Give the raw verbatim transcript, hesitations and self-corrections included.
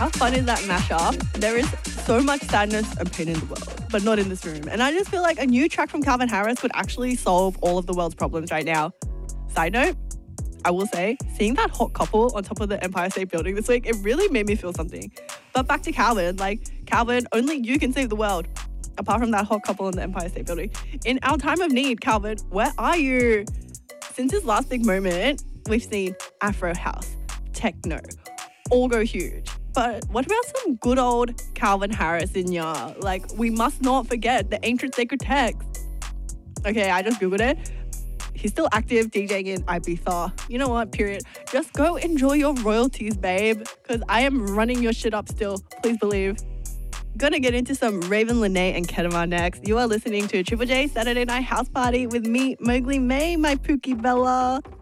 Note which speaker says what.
Speaker 1: how fun is that mashup? There is so much sadness and pain in the world, but not in this room. And I just feel like a new track from Calvin Harris would actually solve all of the world's problems right now. Side note, I will say, seeing that hot couple on top of the Empire State Building this week, it really made me feel something. But back to Calvin, like, Calvin, only you can save the world. Apart from that hot couple in the Empire State Building. In our time of need, Calvin, where are you? Since his last big moment, we've seen Afro House, techno, all go huge. But what about some good old Calvin Harris in ya? Like, we must not forget the ancient sacred text. Okay, I just Googled it. He's still active DJing in Ibiza. You know what, period. Just go enjoy your royalties, babe. Because I am running your shit up still. Please believe. Gonna get into some Raven Lene and Kedemar next. You are listening to Triple J Saturday Night House Party with me, Mowgli May, my Pookie Bella.